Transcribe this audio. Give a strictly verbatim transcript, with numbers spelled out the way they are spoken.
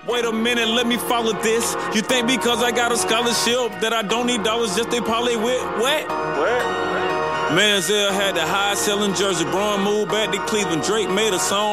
Wait a minute, let me follow this. You think because I got a scholarship that I don't need dollars just to parlay with? What? What? Manziel had the high selling jersey. Braun moved back to Cleveland. Drake made a song.